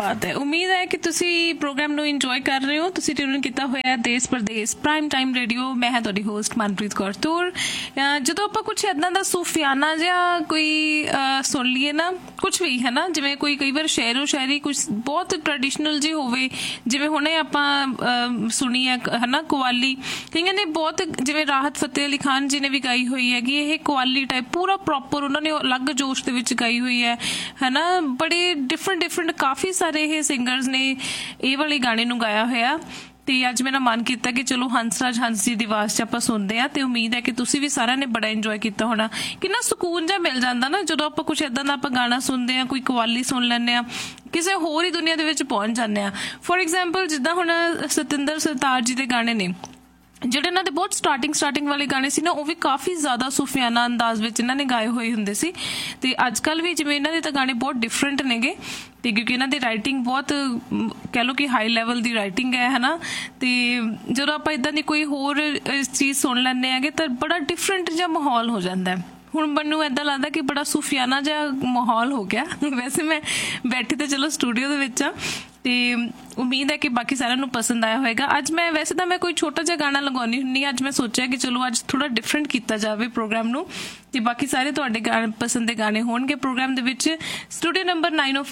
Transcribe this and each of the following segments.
ਬਾਤ ਹੈ। ਉਮੀਦ ਹੈ ਕਿ ਤੁਸੀਂ ਪ੍ਰੋਗਰਾਮ ਨੂੰ ਇੰਜੋਏ ਕਰ ਰਹੇ ਹੋ। ਤੁਸੀਂ ਟਿਊਨ ਕੀਤਾ ਹੋਇਆ ਦੇਸ਼ ਪ੍ਰਦੇਸ਼ ਪ੍ਰਾਈਮ ਟਾਈਮ ਰੇਡੀਓ। ਮੈਂ ਹਾਂ ਤੁਹਾਡੀ ਹੋਸਟ ਮਨਪ੍ਰੀਤ ਕੌਰ ਤੂਰ। ਜਦੋਂ ਆਪਾਂ ਕੁਛ ਇੱਦਾਂ ਦਾ ਸੂਫੀਆਨਾ ਜਿਹਾ ਕੋਈ ਸੁਣ ਲਈਏ ਨਾ, ਕੁਛ ਵੀ ਹੈ ਨਾ, ਜਿਵੇਂ ਕੋਈ ਕਈ ਵਾਰ ਸ਼ਾਇਰੋ ਸ਼ਾਇਰੀ ਕੁਛ ਬਹੁਤ ਟ੍ਰੈਡੀਸ਼ਨਲ ਜਿਹੀ ਹੋਵੇ, ਜਿਵੇਂ ਹੁਣੇ ਆਪਾਂ ਸੁਣੀ ਹੈ ਹੈ ਨਾ ਕਵਾਲੀ, ਕਈਆਂ ਨੇ ਬਹੁਤ, ਜਿਵੇਂ ਰਾਹਤ ਫਤਿਹ ਅਲੀ ਖਾਨ ਜੀ ਨੇ ਵੀ ਗਾਈ ਹੋਈ ਹੈਗੀ ਇਹ ਕਵਾਲੀ ਟਾਈਪ, ਪੂਰਾ ਪ੍ਰੋਪਰ ਉਹਨਾਂ ਨੇ ਅਲੱਗ ਜੋਸ਼ ਦੇ ਵਿੱਚ ਗਾਈ ਹੋਈ ਹੈ ਨਾ। ਬੜੇ ਡਿਫਰੈਂਟ ਕਾਫੀ ਸਾਰੇ ਇਹ ਸਿੰਗਰਸ ਨੇ ਇਹ ਵਾਲੇ ਗਾਣੇ ਨੂੰ ਗਾਇਆ ਹੋਇਆ। ਤੇ ਅੱਜ ਮੇਰਾ ਮਨ ਕੀਤਾ ਕਿ ਚਲੋ ਹੰਸਰਾਜ ਹੰਸ ਜੀ ਦੀ ਆਵਾਜ਼ 'ਚ ਆਪਾਂ ਸੁਣਦੇ ਹਾਂ, ਤੇ ਉਮੀਦ ਹੈ ਕਿ ਤੁਸੀਂ ਵੀ ਸਾਰਿਆਂ ਨੇ ਬੜਾ ਇੰਜੋਏ ਕੀਤਾ ਹੋਣਾ। ਕਿੰਨਾ ਸਕੂਨ ਜਿਹਾ ਮਿਲ ਜਾਂਦਾ ਨਾ ਜਦੋਂ ਆਪਾਂ ਕੁਛ ਏਦਾਂ ਦਾ ਆਪਾਂ ਗਾਣਾ ਸੁਣਦੇ ਹਾਂ, ਕੋਈ ਕਵਾਲੀ ਸੁਣ ਲੈਂਦੇ ਹਾਂ, ਕਿਸੇ ਹੋਰ ਹੀ ਦੁਨੀਆ ਦੇ ਵਿੱਚ ਪਹੁੰਚ ਜਾਂਦੇ ਹਾਂ। ਫੋਰ ਐਗਜ਼ਾਮਪਲ ਜਿੱਦਾਂ ਹੁਣ ਸਤਿੰਦਰ ਸਰਤਾਜ ਜੀ ਦੇ ਗਾਣੇ ਨੇ, ਜਿਹੜੇ ਇਹਨਾਂ ਦੇ ਬਹੁਤ ਸਟਾਰਟਿੰਗ ਵਾਲੇ ਗਾਣੇ ਸੀ ਨਾ, ਉਹ ਵੀ ਕਾਫੀ ਜ਼ਿਆਦਾ ਸੂਫੀਆਨਾ ਅੰਦਾਜ਼ ਵਿੱਚ ਇਹਨਾਂ ਨੇ ਗਾਏ ਹੋਏ ਹੁੰਦੇ ਸੀ। ਤੇ ਅੱਜ ਕੱਲ੍ਹ ਵੀ ਜਿਵੇਂ ਇਹਨਾਂ ਦੇ ਤਾਂ ਗਾਣੇ ਬਹੁਤ ਡਿਫਰੈਂਟ ਨੇਗੇ, ਤੇ ਕਿਉਂਕਿ ਇਹਨਾਂ ਦੀ ਰਾਈਟਿੰਗ ਬਹੁਤ ਕਹਿ ਲਓ ਕਿ ਹਾਈ ਲੈਵਲ ਦੀ ਰਾਈਟਿੰਗ ਹੈ ਨਾ। ਤੇ ਜਦੋਂ ਆਪਾਂ ਇੱਦਾਂ ਦੀ ਕੋਈ ਹੋਰ ਚੀਜ਼ ਸੁਣ ਲੈਂਦੇ ਹੈਗੇ ਤਾਂ ਬੜਾ ਡਿਫਰੈਂਟ ਜਿਹਾ ਮਾਹੌਲ ਹੋ ਜਾਂਦਾ ਹੈ। ਹੁਣ ਮੈਨੂੰ ਏਦਾਂ ਲੱਗਦਾ ਕਿ ਬੜਾ ਸੂਫੀਆਨਾ ਜਿਹਾ ਮਾਹੌਲ ਹੋ ਗਿਆ। ਵੈਸੇ ਮੈਂ ਬੈਠੀ ਤਾਂ ਚਲੋ ਸਟੂਡੀਓ ਦੇ ਵਿੱਚ ਆ, ਤੇ ਉਮੀਦ ਹੈ ਕਿ ਬਾਕੀ ਸਾਰਿਆਂ ਨੂੰ ਪਸੰਦ ਆਇਆ ਹੋਏਗਾ। ਅੱਜ ਮੈਂ ਵੈਸੇ ਤਾਂ ਮੈਂ ਕੋਈ ਛੋਟਾ ਜਿਹਾ ਗਾਣਾ ਲਗਾਉਣੀ ਹੁੰਦੀ ਹਾਂ, ਅੱਜ ਮੈਂ ਸੋਚਿਆ ਕਿ ਚਲੋ ਅੱਜ ਥੋੜਾ ਡਿਫਰੈਂਟ ਕੀਤਾ ਜਾਵੇ ਪ੍ਰੋਗਰਾਮ ਨੂੰ, ਤੇ ਬਾਕੀ ਸਾਰੇ ਤੁਹਾਡੇ ਪਸੰਦ ਦੇ ਗਾਣੇ ਹੋਣਗੇ ਪ੍ਰੋਗਰਾਮ ਦੇ ਵਿੱਚ। Studio number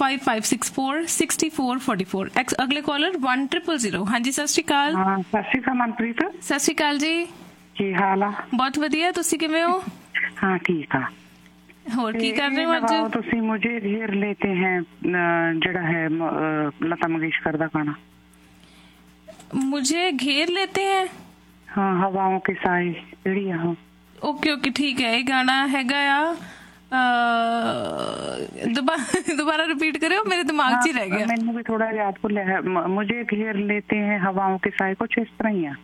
9055646444। ਅਗਲੇ ਕਾਲਰ 1000। ਹਾਂਜੀ, ਸਤਿ ਸ਼੍ਰੀ ਅਕਾਲ। ਸਤਿ ਸ਼੍ਰੀ ਅਕਾਲ ਮਨਪ੍ਰੀਤ। ਸਤਿ ਸ਼੍ਰੀ ਅਕਾਲ ਜੀ, ਕੀ ਹਾਲ ਆ? ਬਹੁਤ ਵਧੀਆ, ਤੁਸੀਂ ਕਿਵੇਂ ਹੋ? ਹਾਂ ਠੀਕ ਆ। ਹੋਰ ਕੀ ਕਰ ਰਹੇ ਹੋ ਅੱਜ? ਤੁਸੀਂ ਮੁਝੇ घेर लेते हैं ਜਿਹੜਾ ਹੈ ਲਤਾ ਮੰਗੇਸ਼ਕਰ ਦਾ ਗਾਣਾ। ਮੁਝੇ घेर लेते हैं, ਹਾਂ, ਹਵਾओं के साए ਜਿਹੜੀ ਆ। ਓਕੇ ਠੀਕ ਹੈ। ਇਹ ਗਾਣਾ ਹੈਗਾ ਆ, ਦੁਬਾਰਾ ਰਿਪੀਟ ਕਰਿਓ, ਮੇਰੇ ਦਿਮਾਗ 'ਚ ਹੀ ਰਹਿ ਗਿਆ। ਮੈਨੂੰ ਵੀ ਥੋੜਾ ਯਾਦ ਭੁੱਲਿਆ ਹੈ। ਮੁਝੇ घेर लेते हैं हवाओं के साए, ਕੁਛ ਇਸ ਤਰ੍ਹਾਂ ਹੀ ਆ।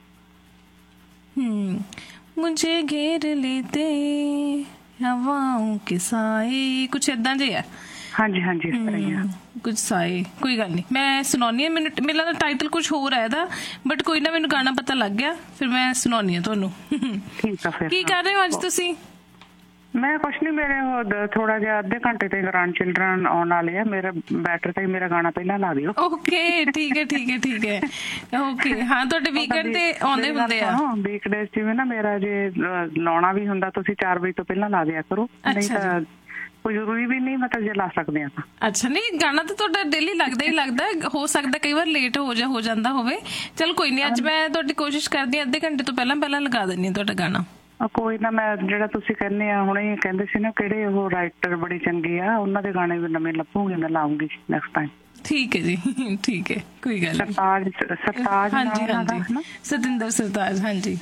मुझे घेर लेते हवाओं के साए, कुछ ਏਦਾਂ ਜੇ ਆ। ਹਾਂਜੀ ਇਸ ਤਰ੍ਹਾਂ ਹੀ ਆ ਕੁਝ ਸਾਏ। ਕੋਈ ਗੱਲ ਨਹੀਂ, ਮੈਂ ਸੁਣਾਉਣੀ ਆ। ਮੈਨੂੰ ਲੱਗਦਾ ਟਾਈਟਲ ਕੁਛ ਹੋਰ ਹੈ ਇਹਦਾ, ਬਟ ਕੋਈ ਨਾ, ਮੈਨੂੰ ਗਾਣਾ ਪਤਾ ਲੱਗ ਗਿਆ, ਫਿਰ ਮੈਂ ਸੁਣਾਉਣੀ ਆ ਤੁਹਾਨੂੰ। ਠੀਕ ਆ। ਫਿਰ ਕੀ ਕਰ ਰਹੇ ਹੋ ਅੱਜ ਤੁਸੀਂ? ਮੈਂ ਕੁਛ ਨੀ, ਮੇਰੇ ਥੋੜਾ ਜਿਹਾ ਅੱਧੇ ਘੰਟੇ ਤੇ ਗ੍ਰੈਂਡ ਚਿਲਡਰਨ ਆਉਣ ਵਾਲੇ ਆ। ਮੇਰਾ ਬੈਟਰ ਤੇ ਮੇਰਾ ਗਾਣਾ ਪਹਿਲਾਂ ਲਾ ਦਿਓ। ਓਕੇ ਠੀਕ ਹੈ ਓਕੇ। ਹਾਂ, ਤੁਹਾਡੇ ਵੀਕਐਂਡ ਤੇ ਆਉਂਦੇ ਹੁੰਦੇ ਆ। ਵੀਕਡੇਜ਼ ਜਿਵੇਂ ਨਾ ਮੇਰਾ ਜੇ ਲਾਉਣਾ ਵੀ ਹੁੰਦਾ, ਤੁਸੀਂ 4 ਵਜੇ ਤੋਂ ਪਹਿਲਾਂ ਲਾ ਦਿਆ ਕਰੋ, ਨਹੀਂ ਤਾਂ ਕੋਈ ਜ਼ਰੂਰੀ ਵੀ ਨਹੀਂ, ਮਤਲਬ ਜੇ ਲਾ ਸਕਦੇ ਆ ਤਾਂ। ਅੱਛਾ, ਨਹੀਂ ਗਾਣਾ ਤਾਂ ਤੁਹਾਡਾ ਡੇਲੀ ਲੱਗਦਾ ਹੀ ਲੱਗਦਾ, ਹੋ ਸਕਦਾ ਕਈ ਵਾਰ ਲੇਟ ਹੋ ਜਾਂਦਾ ਹੋਵੇ। ਚਲ ਕੋਈ ਨਹੀਂ, ਅੱਜ ਮੈਂ ਤੁਹਾਡੀ ਕੋਸ਼ਿਸ਼ ਕਰਦੀ ਹਾਂ ਅੱਧੇ ਘੰਟੇ ਤੋਂ ਪਹਿਲਾਂ ਲਗਾ ਦਿੰਦੀ ਹਾਂ ਤੁਹਾਡਾ ਗਾਣਾ। ਕੋਈ ਨਾ, ਮੈਂ ਜਿਹੜਾ ਤੁਸੀਂ ਕਹਿੰਦੇ ਆ ਹੁਣੇ ਕਹਿੰਦੇ ਸੀ ਨਾ ਕਿਹੜੇ ਉਹ ਰਾਈਟਰ ਬੜੇ ਚੰਗੇ ਆ, ਉਹਨਾਂ ਦੇ ਗਾਣੇ ਵੀ ਨਵੇਂ ਲੱਭੂਗੇ, ਮੈਂ ਲਾਉਂਗੀ ਨੈਕਸਟ ਟਾਈਮ। ਠੀਕ ਹੈ ਜੀ, ਠੀਕ ਹੈ, ਕੋਈ ਗੱਲ ਨਹੀਂ। ਸਰਤਾਜ, ਹਾਂਜੀ ਸਤਿੰਦਰ ਸਰਤਾਜ। ਹਾਂਜੀ,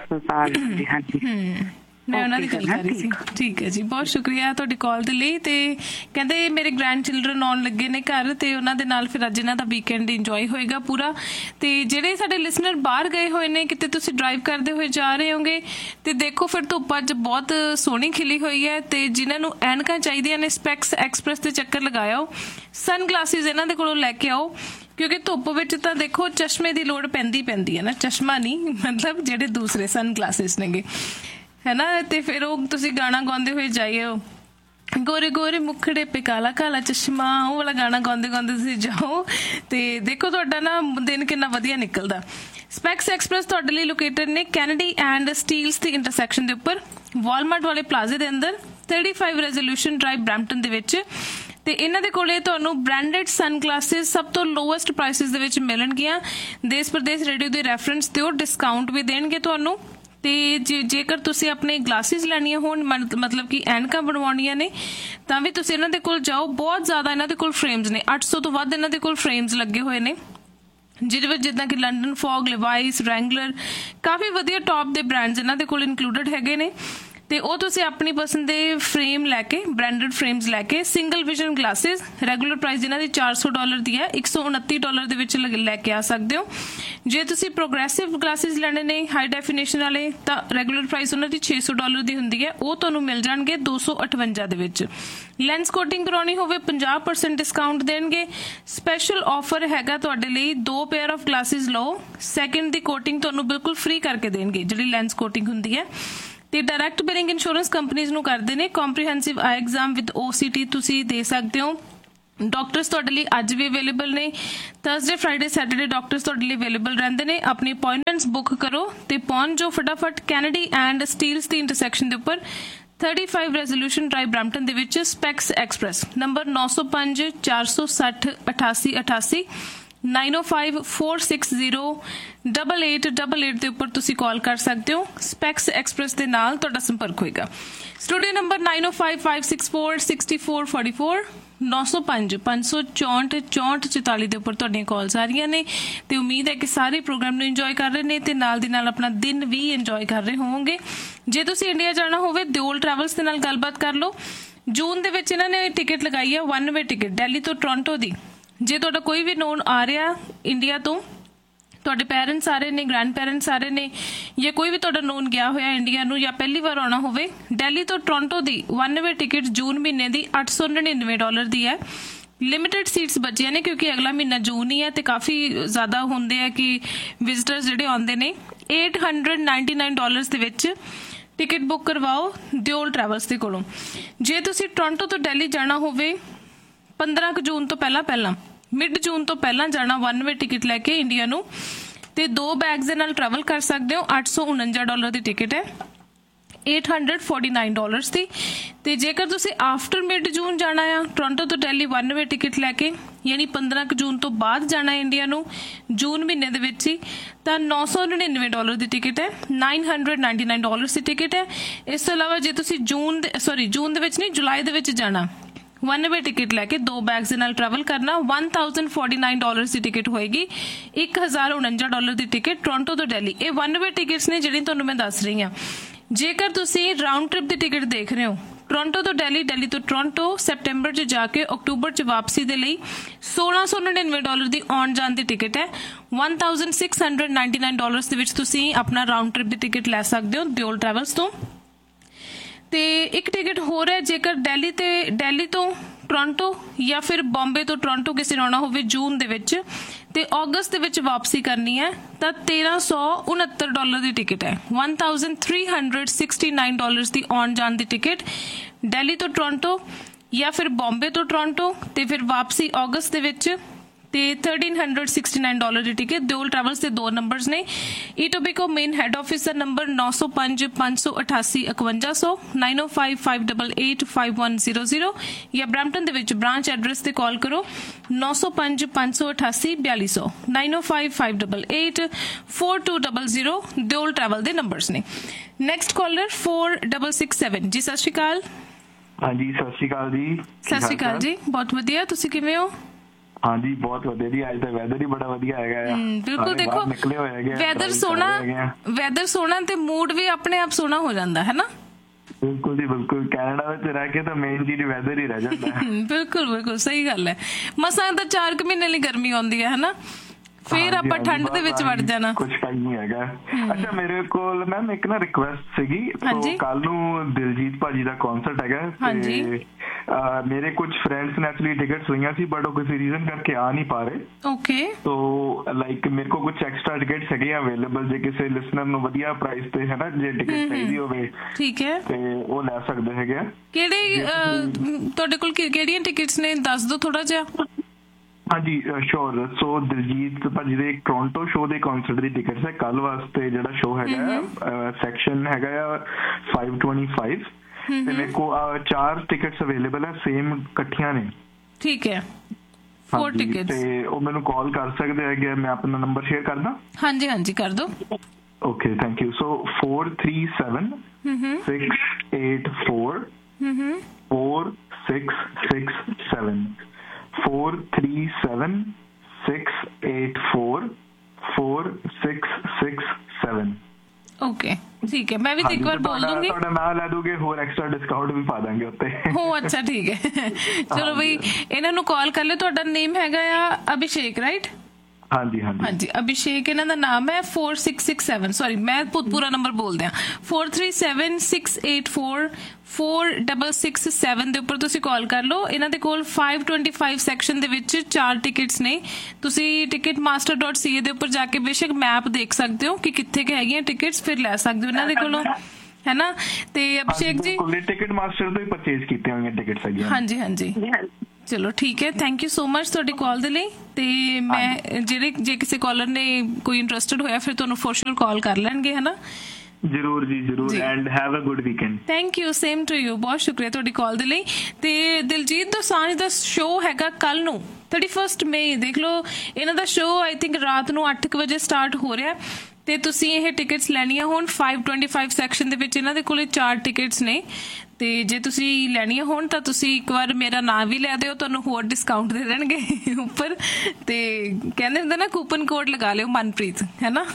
ਮੈਂ ਉਹਨਾਂ ਦੀ ਗੱਲ ਕਰ ਰਹੀ ਸੀ। ਠੀਕ ਹੈ ਜੀ, ਬਹੁਤ ਸ਼ੁਕਰੀਆ ਤੁਹਾਡੀ ਕਾਲ ਦੇ ਲਈ। ਤੇ ਕਹਿੰਦੇ ਮੇਰੇ ਗ੍ਰੈਂਡ ਚਿਲਡਰਨ ਆਉਣ ਲੱਗੇ ਨੇ ਘਰ, ਤੇ ਉਹਨਾਂ ਦੇ ਨਾਲ ਫਿਰ ਅੱਜ ਇਹਨਾਂ ਦਾ ਵੀਕਐਂਡ ਇੰਜੋਏ ਹੋਏਗਾ ਪੂਰਾ। ਤੇ ਜਿਹੜੇ ਸਾਡੇ ਲਿਸਨਰ ਬਾਹਰ ਗਏ ਹੋਏ ਨੇ, ਕਿਤੇ ਤੁਸੀਂ ਡਰਾਈਵ ਕਰਦੇ ਹੋਏ ਜਾ ਰਹੇ ਹੋਗੇ, ਤੇ ਦੇਖੋ ਫਿਰ ਧੁੱਪ ਅੱਜ ਬਹੁਤ ਸੋਹਣੀ ਖਿਲੀ ਹੋਈ ਹੈ। ਤੇ ਜਿਨ੍ਹਾਂ ਨੂੰ ਐਨਕਾਂ ਚਾਹੀਦੀਆਂ ਨੇ, ਸਪੈਕਸ ਐਕਸਪ੍ਰੈਸ ਤੇ ਚੱਕਰ ਲਗਾਇਓ, ਸਨ ਗਲਾਸਿਸ ਇਹਨਾਂ ਦੇ ਕੋਲੋਂ ਲੈ ਕੇ ਆਓ, ਕਿਉਂਕਿ ਧੁੱਪ ਵਿੱਚ ਤਾਂ ਦੇਖੋ ਚਸ਼ਮੇ ਦੀ ਲੋੜ ਪੈਂਦੀ ਹੈ ਨਾ। ਚਸ਼ਮਾ ਨਹੀਂ, ਮਤਲਬ ਜਿਹੜੇ ਦੂਸਰੇ ਸਨ ਗਲਾਸਿਸ ਨੇਗੇ, ਹੈ ਨਾ। ਤੇ ਫਿਰ ਉਹ ਤੁਸੀਂ ਗਾਣਾ ਗਾਉਂਦੇ ਹੋਏ ਜਾਈਓ, ਗੋਰੇ ਗੋਰੇ ਮੁਖੜੇ ਪੇ ਕਾਲਾ ਕਾਲਾ ਚਸ਼ਮਾ, ਉਹ ਵਾਲਾ ਗਾਣਾ ਗਾਉਂਦੇ ਤੁਸੀਂ ਜਾਓ, ਤੇ ਦੇਖੋ ਤੁਹਾਡਾ ਨਾ ਦਿਨ ਕਿੰਨਾ ਵਧੀਆ ਨਿਕਲਦਾ। ਸਪੈਕਸ ਐਕਸਪ੍ਰੈਸ ਤੁਹਾਡੇ ਲਈ ਲੋਕੇਟਡ ਨੇ Kennedy and Steeles the intersection ਦੇ ਉੱਪਰ, ਵਾਲਮਾਰਟ ਵਾਲੇ ਪਲਾਜ਼ੇ ਦੇ ਅੰਦਰ, 35 ਰੈਜ਼ੋਲੂਸ਼ਨ ਡਰਾਈਵ ਬਰੈਂਪਟਨ ਦੇ ਵਿੱਚ। ਤੇ ਇਹਨਾਂ ਦੇ ਕੋਲੇ ਤੁਹਾਨੂੰ ਬ੍ਰਾਂਡਡ ਸਨ ਗਲਾਸਿਸ ਸਭ ਤੋਂ ਲੋਐਸਟ ਪ੍ਰਾਈਸਿਸ ਦੇ ਵਿੱਚ ਮਿਲਣਗੀਆਂ। ਦੇਸ਼ ਪ੍ਰਦੇਸ਼ ਰੇਡੀਓ ਦੇ ਰੈਫਰੈਂਸ ਤੇ ਉਹ ਡਿਸਕਾਊਂਟ ਵੀ ਦੇਣਗੇ ਤੁਹਾਨੂੰ। ਤੇ ਜੇਕਰ ਤੁਸੀਂ ਆਪਣੇ ਗਲਾਸਿਸ ਲੈਣੀਆਂ ਹੋਣ, ਮਤਲਬ ਕਿ ਐਨਕਾਂ ਬਣਵਾਉਣੀਆਂ ਨੇ, ਤਾਂ ਵੀ ਤੁਸੀਂ ਇਹਨਾਂ ਦੇ ਕੋਲ ਜਾਓ। ਬਹੁਤ ਜ਼ਿਆਦਾ ਇਹਨਾਂ ਦੇ ਕੋਲ ਫਰੇਮਸ ਨੇ, 800 ਤੋਂ ਵੱਧ ਇਹਨਾਂ ਦੇ ਕੋਲ ਫਰੇਮਸ ਲੱਗੇ ਹੋਏ ਨੇ, ਜਿਹਦੇ ਵਿੱਚ ਜਿੱਦਾਂ ਕਿ ਲੰਡਨ ਫੌਗ, ਲਿਵਾਈਸ, ਰੈਂਗਲਰ, ਕਾਫੀ ਵਧੀਆ ਟੌਪ ਦੇ ਬ੍ਰਾਂਡਸ ਇਹਨਾਂ ਦੇ ਕੋਲ ਇਨਕਲੂਡਡ ਹੈਗੇ ਨੇ। ਤੇ ਉਹ ਤੁਸੀਂ ਆਪਣੀ ਪਸੰਦ ਦੇ ਫਰੇਮ ਲੈ ਕੇ, ਬ੍ਰਾਂਡਡ ਫਰੇਮਸ ਲੈ ਕੇ, single vision glasses, regular price ਜਿਹਨਾਂ ਦੀ $400 ਦੀ ਹੈ, $129 ਦੇ ਵਿੱਚ ਲੈ ਕੇ ਆ ਸਕਦੇ ਹੋ। ਜੇ ਤੁਸੀਂ ਪ੍ਰੋਗਰੈਸਿਵ ਗਲਾਸਿਸ ਲੈਣੇ ਨੇ ਹਾਈ ਡੈਫੀਨੇਸ਼ਨ ਵਾਲੇ, ਤਾਂ ਰੈਗੂਲਰ ਪ੍ਰਾਈਸ ਉਹਨਾਂ ਦੀ $600 ਦੀ ਹੁੰਦੀ ਹੈ, ਉਹ ਤੁਹਾਨੂੰ ਮਿਲ ਜਾਣਗੇ $258 ਦੇ ਵਿੱਚ। ਲੈਂਸ ਕੋਟਿੰਗ ਕਰਾਉਣੀ ਹੋਵੇ 50% ਡਿਸਕਾਊਂਟ ਦੇਣਗੇ। ਸਪੈਸ਼ਲ ਆਫਰ ਹੈਗਾ ਤੁਹਾਡੇ ਲਈ, 2 ਪੇਅਰ ਆਫ ਗਲਾਸਿਸ ਲਓ, ਸੈਕਿੰਡ ਦੀ ਕੋਟਿੰਗ ਤੁਹਾਨੂੰ ਬਿਲਕੁਲ ਫ੍ਰੀ ਕਰਕੇ ਦੇਣਗੇ, ਜਿਹੜੀ ਲੈਂਸ ਕੋਟਿੰਗ ਹੁੰਦੀ ਹੈ। ਤੇ ਡਾਇਰੈਕਟ ਬਿਲਿੰਗ ਇੰਸ਼ੋਰੈਂਸ ਕੰਪਨੀਜ਼ ਨੂੰ ਕਰਦੇ ਨੇ। Comprehensive I exam with OCT ਤੁਸੀਂ ਦੇ ਸਕਦੇ ਹੋ। ਡਾਕਟਰਸ ਤੁਹਾਡੇ ਲਈ ਅੱਜ ਵੀ ਅਵੇਲੇਬਲ ਨੇ। ਥਰਸਡੇ ਫਰਾਈਡੇ ਸੈਟਰਡੇ ਡਾਕਟਰਸ ਤੁਹਾਡੇ ਲਈ ਅਵੇਲੇਬਲ ਰਹਿੰਦੇ ਨੇ। ਆਪਣੀ ਅਪਾਇੰਟਮੈਂਟਸ ਬੁੱਕ ਕਰੋ ਤੇ ਪਹੁੰਚ ਜਾਓ ਫਟਾਫਟ Kennedy and Steeles the intersection ਦੇ ਉੱਪਰ 35 ਰੈਜ਼ੋਲੂਸ਼ਨ ਡਰਾਈਵ ਬ੍ਰੈਂਪਟਨ ਦੇ ਵਿੱਚ ਸਪੈਕਸ ਐਕਸਪ੍ਰੈਸ ਨੰਬਰ 905 460 8888 905-460-8888 ਦੇ ਉੱਪਰ ਤੁਸੀਂ ਕਾਲ ਕਰ ਸਕਦੇ ਹੋ। ਸਪੈਕਸ ਐਕਸਪ੍ਰੈਸ ਦੇ ਨਾਲ ਤੁਹਾਡਾ ਸੰਪਰਕ ਹੋਏਗਾ। ਸਟੂਡੀਓ ਨੰਬਰ 9055646444 905-564-6444 ਦੇ ਉੱਪਰ ਤੁਹਾਡੀਆਂ ਕਾਲਸ ਆ ਰਹੀਆਂ ਨੇ ਤੇ ਉਮੀਦ ਹੈ ਕਿ ਸਾਰੇ ਪ੍ਰੋਗਰਾਮ ਨੂੰ ਇੰਜੋਏ ਕਰ ਰਹੇ ਨੇ ਤੇ ਨਾਲ ਦੀ ਨਾਲ ਆਪਣਾ ਦਿਨ ਵੀ ਇੰਜੋਏ ਕਰ ਰਹੇ ਹੋਵੋਗੇ। ਜੇ ਤੁਸੀਂ ਇੰਡੀਆ ਜਾਣਾ ਹੋਵੇ ਦਿਓਲ ਟਰੈਵਲਸ ਦੇ ਨਾਲ ਗੱਲਬਾਤ ਕਰ ਲਓ। ਜੂਨ ਦੇ ਵਿੱਚ ਇਹਨਾਂ ਨੇ ਟਿਕਟ ਲਗਾਈ ਹੈ 1 ਵੇ ਟਿਕਟ ਦਿੱਲੀ ਤੋਂ ਟੋਰਾਂਟੋ ਦੀ। ਜੇ ਤੁਹਾਡਾ ਕੋਈ ਵੀ ਨੋਨ ਆ ਰਿਹਾ ਇੰਡੀਆ ਤੋਂ, ਤੁਹਾਡੇ ਪੈਰੈਂਟਸ ਆ ਰਹੇ ਨੇ, ਗ੍ਰੈਂਡ ਪੈਰੈਂਟਸ ਆ ਰਹੇ ਨੇ, ਜਾਂ ਕੋਈ ਵੀ ਤੁਹਾਡਾ ਨੋਨ ਗਿਆ ਹੋਇਆ ਇੰਡੀਆ ਨੂੰ ਜਾਂ ਪਹਿਲੀ ਵਾਰ ਆਉਣਾ ਹੋਵੇ, ਦਿੱਲੀ ਤੋਂ ਟੋਰਾਂਟੋ ਦੀ 1 ਵੇ ਟਿਕਟ ਜੂਨ ਮਹੀਨੇ ਦੀ $899 ਦੀ ਹੈ। ਲਿਮਿਟਡ ਸੀਟਸ ਬਚੀਆਂ ਨੇ ਕਿਉਂਕਿ ਅਗਲਾ ਮਹੀਨਾ ਜੂਨ ਹੀ ਹੈ ਤੇ ਕਾਫੀ ਜ਼ਿਆਦਾ ਹੁੰਦੇ ਆ ਕਿ ਵਿਜ਼ਿਟਰਸ ਜਿਹੜੇ ਆਉਂਦੇ ਨੇ। $899 ਦੇ ਵਿੱਚ ਟਿਕਟ ਬੁੱਕ ਕਰਵਾਓ ਦਿਓਲ ਟਰੈਵਲਸ ਦੇ ਕੋਲੋਂ। ਜੇ ਤੁਸੀਂ ਟੋਰਾਂਟੋ ਤੋਂ ਦਿੱਲੀ ਜਾਣਾ ਹੋਵੇ 15 ਜੂਨ ਤੋਂ ਪਹਿਲਾਂ ਮਿਡ ਜੂਨ ਤੋਂ ਪਹਿਲਾਂ ਜਾਣਾ 1 ਵੇ ਟਿਕਟ ਲੈ ਕੇ ਇੰਡੀਆ ਨੂੰ ਤੇ 2 ਬੈਗਸ ਦੇ ਨਾਲ ਟਰੈਵਲ ਕਰ ਸਕਦੇ ਹੋ। $849 ਦੀ ਟਿਕਟ ਹੈ, $849 ਦੀ। ਤੇ ਜੇਕਰ ਤੁਸੀਂ ਆਫਟਰ ਮਿਡ ਜੂਨ ਜਾਣਾ ਆ ਟੋਰਾਂਟੋ ਤੋਂ ਦਿੱਲੀ 1 ਵੇ ਟਿਕਟ ਲੈ ਕੇ, ਯਾਨੀ 15 ਜੂਨ ਤੋਂ ਬਾਅਦ ਜਾਣਾ ਇੰਡੀਆ ਨੂੰ ਜੂਨ ਮਹੀਨੇ ਦੇ ਵਿੱਚ ਹੀ, ਤਾਂ $999 ਦੀ ਟਿਕਟ ਹੈ, $999 ਦੀ ਟਿਕਟ ਹੈ। ਇਸ ਤੋਂ ਇਲਾਵਾ ਜੇ ਤੁਸੀਂ ਜੂਨ ਦੇ ਵਿੱਚ ਨਹੀਂ ਜੁਲਾਈ ਦੇ ਵਿੱਚ ਜਾਣਾ 1 ਵੇ ਟਿਕਟ ਲੈ ਕੇ 2 ਬੈਗਸ ਦੇ ਨਾਲ ਟਰੈਵਲ ਕਰਨਾ, $1049 ਦੀ ਟਿਕਟ ਹੋਏਗੀ, $1049 ਦੀ ਟਿਕਟ ਟੋਰਾਂਟੋ ਤੋਂ ਦਿੱਲੀ। ਇਹ 1 ਵੇ ਟਿਕਟਸ ਨੇ ਜਿਹੜੀ ਤੁਹਾਨੂੰ ਮੈਂ ਦੱਸ ਰਹੀ ਹਾਂ। ਜੇਕਰ ਤੁਸੀਂ ਰਾਉਂਡ ਟ੍ਰਿਪ ਦੀ ਟਿਕਟ ਦੇਖ ਰਹੇ ਹੋ ਟੋਰਾਂਟੋ ਤੋਂ ਦਿੱਲੀ, ਦਿੱਲੀ ਤੋਂ ਟੋਰਾਂਟੋ ਸੈਪਟੈਂਬਰ 'ਚ ਜਾ ਕੇ ਅਕਤੂਬਰ 'ਚ ਵਾਪਸੀ ਦੇ ਲਈ $1699 ਦੀ ਆਉਣ ਜਾਣ ਦੀ ਟਿਕਟ ਹੈ। $1699 ਦੇ ਵਿੱਚ ਤੁਸੀਂ ਆਪਣਾ ਰਾਉਂਡ ਟ੍ਰਿਪ ਦੀ ਟਿਕਟ ਲੈ ਸਕਦੇ ਹੋ ਦਿਓਲ ਟਰੈਵਲਸ ਤੋਂ। ਤੇ ਇੱਕ ਟਿਕਟ ਹੋਰ ਹੈ, ਜੇਕਰ ਦਿੱਲੀ ਤੋਂ ਟੋਰਾਂਟੋ ਜਾਂ ਫਿਰ ਬੰਬੇ ਤੋਂ ਟੋਰਾਂਟੋ ਕਿਸੇ ਨੇ ਆਉਣਾ ਹੋਵੇ ਜੂਨ ਦੇ ਵਿੱਚ ਤੇ ਅਗਸਤ ਦੇ ਵਿੱਚ ਵਾਪਸੀ ਕਰਨੀ ਹੈ ਤਾਂ $1369 ਦੀ ਟਿਕਟ ਹੈ, $1369 ਦੀ ਆਉਣ ਜਾਣ ਦੀ ਟਿਕਟ ਦਿੱਲੀ ਤੋਂ ਟੋਰਾਂਟੋ ਜਾਂ ਫਿਰ ਬੰਬੇ ਤੋਂ ਟੋਰਾਂਟੋ ਤੇ ਫਿਰ ਵਾਪਸੀ ਅਗਸਤ ਦੇ ਵਿੱਚ ਤੇ $1369 ਦੀ ਟਿਕਟ। ਦਿਓਲ ਟਰੈਵਲਸ ਦੇ 2 ਨੰਬਰਸ ਨੇ। ਈਟੋਬੀਕੋ ਮੇਨ ਹੈਡ ਆਫਿਸ ਦਾ ਨੰਬਰ 905-588-5100 905-588-5100 ਜਾਂ ਬ੍ਰੈਂਪਟਨ ਦੇ ਵਿੱਚ ਬ੍ਰਾਂਚ ਐਡਰੈਸ ਤੇ ਕਾਲ ਕਰੋ 905-588-4200 905-588-4200 ਦਿਓਲ ਟਰੈਵਲ ਦੇ ਨੰਬਰਸ ਨੇ। ਨੈਕਸਟ ਕਾਲਰ 4667 ਜੀ, ਸਤਿ ਸ਼੍ਰੀ ਅਕਾਲ। ਹਾਂਜੀ ਸਤਿ ਸ਼੍ਰੀ ਅਕਾਲ ਜੀ। ਸਤਿ ਸ਼੍ਰੀ ਅਕਾਲ ਜੀ, ਬਹੁਤ ਵਧੀਆ, ਤੁਸੀਂ ਕਿਵੇਂ ਹੋ? ਹਾਂਜੀ ਬਹੁਤ ਵਧੀਆ ਜੀ, ਅੱਜ ਤਾਂ ਵੈਦਰ ਹੀ ਬੜਾ ਵਧੀਆ ਹੈਗਾ ਆ। ਬਿਲਕੁਲ, ਦੇਖੋ ਨਿਕਲੇ ਹੋਏ ਹੈਗੇ, ਵੈਦਰ ਸੋਹਣਾ ਤੇ ਮੂਡ ਵੀ ਆਪਣੇ ਆਪ ਸੋਹਣਾ ਹੋ ਜਾਂਦਾ ਹੈ ਨਾ। ਬਿਲਕੁਲ ਜੀ ਬਿਲਕੁਲ, ਕੈਨੇਡਾ ਵਿੱਚ ਰਹਿ ਕੇ ਤਾਂ ਮੇਨ ਚੀਜ਼ ਵੈਦਰ ਹੀ ਰਹਿ ਜਾਂਦਾ ਹੈ। ਬਿਲਕੁਲ ਸਹੀ ਗੱਲ ਹੈ। ਮਸਾਂ ਤਾਂ 4 ਮਹੀਨੇ ਲਈ ਗਰਮੀ ਆਉਂਦੀ ਹੈ ਹਨਾ, ਫਿਰ ਆਪਾਂ ਠੰਡ ਦੇ ਵਿੱਚ ਵੜ ਜਾਣਾ। ਕੁਝ ਟਾਈਮ ਨਹੀਂ ਹੈਗਾ। ਅੱਛਾ ਮੇਰੇ ਕੋਲ ਮੈਮ ਇੱਕ ਨਾ ਰਿਕੁਐਸਟ ਸੀਗੀ, ਕੱਲ ਨੂੰ ਦਿਲਜੀਤ ਭਾਜੀ ਦਾ ਕਨਸਰਟ ਹੈਗਾ ਤੇ ਮੇਰੇ ਕੁਝ ਫਰੈਂਡਸ ਨੇ ਐਕਚੁਅਲੀ ਟਿਕਟਸ ਲਈਆਂ ਸੀ ਬਟ ਉਹ ਕਿਸੇ ਰੀਜ਼ਨ ਕਰਕੇ ਆ ਨਹੀਂ ਪਾ ਰਹੇ। ਓਕੇ, ਸੋ ਲਾਈਕ ਮੇਰੇ ਕੋਲ ਕੁਝ ਐਕਸਟਰਾ ਟਿਕਟਸ ਹੈਗੇ ਅਵੇਲੇਬਲ, ਜੇ ਕਿਸੇ ਲਿਸਨਰ ਨੂੰ ਵਧੀਆ ਪ੍ਰਾਈਸ ਤੇ ਹੈ ਨਾ ਜੇ ਟਿਕਟ ਚਾਹੀਦੀ ਹੋਵੇ ਠੀਕ ਹੈ ਤੇ ਉਹ ਲੈ ਸਕਦੇ ਹੈਗੇ ਆ। ਕਿਹੜੇ ਤੁਹਾਡੇ ਕੋਲ ਕਿਹੜੀਆਂ ਟਿਕਟਸ ਨੇ ਦੱਸ ਦਿਓ ਥੋੜਾ ਜਿਹਾ। ਹਾਂਜੀ ਸ਼ੋਰ। ਸੋ ਦਿਲਜੀਤ ਭਾਜੀ ਦੇ ਟੋਰਾਂਟੋ ਸ਼ੋਅ ਦੇ ਕਨਸਰਟ ਦੀ ਟਿਕਟਸ ਹੈ ਕੱਲ ਵਾਸਤੇ। ਜਿਹੜਾ ਸ਼ੋਅ ਹੈਗਾ ਸੈਕਸ਼ਨ ਹੈਗਾ ਆ 525 ਤੇ ਮੇਰੇ ਕੋਲ 4 ਟਿਕਟਸ ਅਵੇਲੇਬਲ ਹੈ, ਸੇਮ ਇਕੱਠੀਆਂ ਨੇ। ਠੀਕ ਹੈ, 4 ਟਿਕਟਸ ਤੇ ਉਹ ਮੈਨੂੰ ਕਾਲ ਕਰ ਸਕਦੇ ਹੈਗੇ। ਮੈਂ ਆਪਣਾ ਨੰਬਰ ਸ਼ੇਅਰ ਕਰਦਾ। ਹਾਂਜੀ ਕਰ ਦਿਓ। Okay thank you. So 437 684 4667 437 684 4667। Okay ਠੀਕ ਹੈ, ਮੈਂ ਵੀ ਇੱਕ ਵਾਰ ਬੋਲ ਦੂੰਗੀ। ਤੁਹਾਡਾ ਨਾਮ ਲੈ ਦੂਗੇ, ਹੋਰ ਐਕਸਟਰਾ ਡਿਸਕਾਊਂਟ ਵੀ ਪਾ ਦਾਂਗੇ ਉੱਤੇ। ਹੋ ਅੱਛਾ ਠੀਕ ਹੈ, ਚਲੋ ਬਈ ਇਹਨਾਂ ਨੂੰ ਕਾਲ ਕਰ ਲਿਓ। ਤੁਹਾਡਾ ਨੇਮ ਹੈਗਾ ਆ ਅਭਿਸ਼ੇਕ ਰਾਈਟ? ਹਾਂਜੀ ਅਭਿਸ਼ੇਕ ਇਹਨਾਂ ਦਾ ਨਾਮ ਹੈ। 4667 ਸੌਰੀ ਮੈਂ ਪੂਰਾ ਨੰਬਰ ਬੋਲਦੇ ਆ 437 684 4667 ਦੇ ਉੱਪਰ ਤੁਸੀਂ ਕਾਲ ਕਰ ਲਓ। ਇਹਨਾਂ ਦੇ ਕੋਲ 525 ਸੈਕਸ਼ਨ ਦੇ ਵਿੱਚ 4 ਟਿਕਟਸ ਨੇ। ਤੁਸੀਂ ticketmaster.ca ਦੇ ਉੱਪਰ ਜਾ ਕੇ ਬੇਸ਼ੱਕ ਮੈਪ ਦੇਖ ਸਕਦੇ ਹੋ ਕਿ ਕਿੱਥੇ ਕਿ ਹੈਗੀਆਂ ਟਿਕਟਸ, ਫਿਰ ਲੈ ਸਕਦੇ ਹੋ ਇਹਨਾਂ ਦੇ ਕੋਲੋਂ ਹੈ ਨਾ। ਤੇ ਅਭਿਸ਼ੇਕ ਜੀ ਟਿਕਟ ਮਾਸਟਰ ਤੋਂ ਹੀ ਪਰਚੇਜ਼ ਕੀਤੀਆਂ ਹੋਈਆਂ ਟਿਕਟਸ ਹੈਗੀਆਂ। ਹਾਂਜੀ ਚਲੋ ਠੀਕ ਹੈ, ਥੈਂਕ ਯੂ ਸੋ ਮਚ ਤੁਹਾਡੀ ਕਾਲ ਦੇ ਲਈ। ਤੇ ਮੈਂ ਜੇ ਕਿਸੇ ਕਾਲਰ ਨੇ ਕੋਈ ਇੰਟਰਸਟਡ ਹੋਇਆ ਫਿਰ ਤੁਹਾਨੂੰ ਫੋਰ ਸ਼ੋਰ ਕਾਲ ਕਰ ਲੈਣਗੇ, ਹੈ ਨਾ? ਜ਼ਰੂਰ ਜੀ ਜ਼ਰੂਰ, and have a good weekend. Thank you, same to you. ਬਹੁਤ ਸ਼ੁਕਰੀਆ ਤੁਹਾਡੀ ਕਾਲ ਦੇ ਲਈ। ਤੇ ਦਿਲਜੀਤ ਦੋਸਾਂਝ ਦਾ ਸ਼ੋਅ ਹੈਗਾ ਕੱਲ ਨੂੰ 31 ਮਈ। ਦੇਖ ਲਓ, ਇਹਨਾਂ ਦਾ ਸ਼ੋਅ ਆਈ ਥਿੰਕ ਰਾਤ ਨੂੰ 8 ਵਜੇ ਸਟਾਰਟ ਹੋ ਰਿਹਾ ਤੇ ਤੁਸੀਂ ਇਹ ਟਿਕਟਸ ਲੈਣੀਆਂ ਹੋਣ 525 ਸੈਕਸ਼ਨ ਦੇ ਵਿੱਚ ਇਹਨਾਂ ਦੇ ਕੋਲੇ 4 ਟਿਕਟਸ ਨੇ। ਤੇ ਜੇ ਤੁਸੀਂ ਲੈਣੀਆਂ ਹੋਣ ਤਾਂ ਤੁਸੀਂ ਇੱਕ ਵਾਰ ਮੇਰਾ ਨਾਂ ਵੀ ਲੈ ਦਿਓ, ਤੁਹਾਨੂੰ ਹੋਰ ਡਿਸਕਾਊਂਟ ਦੇ ਦੇਣਗੇ ਉੱਪਰ। ਤੇ ਕਹਿੰਦੇ ਹੁੰਦੇ ਨਾ, ਕੂਪਨ ਕੋਡ ਲਗਾ ਲਿਓ ਮਨਪ੍ਰੀਤ, ਹੈ ਨਾ?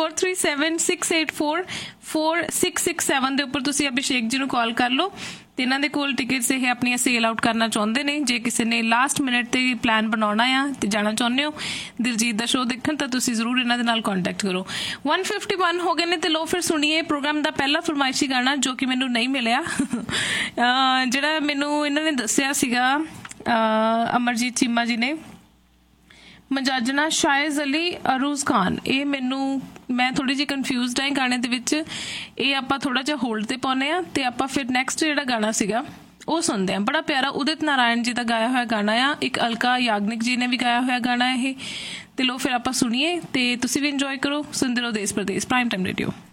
4376844667 ਦੇ ਉੱਪਰ ਤੁਸੀਂ ਅਭਿਸ਼ੇਕ ਜੀ ਨੂੰ ਕਾਲ ਕਰ ਲਓ ਤੇ ਇਹਨਾਂ ਦੇ ਕੋਲ ਟਿਕਟਸ ਇਹ ਆਪਣੀਆਂ ਸੇਲ ਆਊਟ ਕਰਨਾ ਚਾਹੁੰਦੇ ਨੇ। ਜੇ ਕਿਸੇ ਨੇ ਲਾਸਟ ਮਿੰਟ ਤੇ ਪਲਾਨ ਬਣਾਉਣਾ ਆ ਤੇ ਜਾਣਾ ਚਾਹੁੰਦੇ ਹੋ ਦਿਲਜੀਤ ਦਾ ਸ਼ੋਅ ਦੇਖਣ ਤਾਂ ਤੁਸੀਂ ਜ਼ਰੂਰ ਇਹਨਾਂ ਦੇ ਨਾਲ ਕੰਟੈਕਟ ਕਰੋ। 151 ਹੋ ਗਏ ਨੇ ਤੇ ਲੋ ਫਿਰ ਸੁਣੀਏ ਪ੍ਰੋਗਰਾਮ ਦਾ ਪਹਿਲਾ ਫਰਮਾਇਸ਼ੀ ਗਾਣਾ ਜੋ ਕਿ ਮੈਨੂੰ ਨਹੀਂ ਮਿਲਿਆ, ਜਿਹੜਾ ਮੈਨੂੰ ਇਹਨਾਂ ਨੇ ਦੱਸਿਆ ਸੀਗਾ ਅਮਰਜੀਤ ਚੀਮਾ ਜੀ ਨੇ, ਮਜਾਜਨਾ ਸ਼ਾਇਜ਼ ਅਲੀ ਅਰੂਜ਼ ਖਾਨ। ਇਹ ਮੈਂ ਥੋੜੀ ਜਿਹੀ ਕਨਫਿਊਜ਼ਡ ਹਾਂ ਗਾਣੇ ਦੇ ਵਿੱਚ। ਇਹ ਆਪਾਂ ਥੋੜਾ ਜਿਹਾ ਹੋਲਡ ਤੇ ਪਾਉਨੇ ਆ ਤੇ ਆਪਾਂ ਫਿਰ ਨੈਕਸਟ ਜਿਹੜਾ ਗਾਣਾ ਸੀਗਾ ਉਹ ਸੁਣਦੇ ਆ। ਬੜਾ ਪਿਆਰਾ ਉਦਿਤ ਨਾਰਾਇਣ ਜੀ ਦਾ ਗਾਇਆ ਹੋਇਆ ਗਾਣਾ ਆ, ਇੱਕ ਅਲਕਾ ਯਾਗਨਿਕ ਜੀ ਨੇ ਵੀ ਗਾਇਆ ਹੋਇਆ ਗਾਣਾ ਇਹ। ਤੇ ਲੋ ਫਿਰ ਆਪਾਂ ਸੁਣੀਏ ਤੇ ਤੁਸੀਂ ਵੀ ਇੰਜੋਏ ਕਰੋ। ਸੁਣਦੇ ਰਹੋ ਦੇਸ਼ ਪ੍ਰਦੇਸ਼ ਪ੍ਰਾਈਮ ਟਾਈਮ ਰੇਡੀਓ।